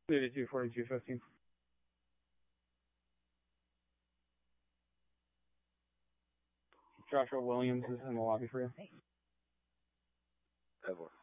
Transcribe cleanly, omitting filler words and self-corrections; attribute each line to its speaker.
Speaker 1: 32, 42, 15. Joshua Williams is in the lobby for you.
Speaker 2: Ever.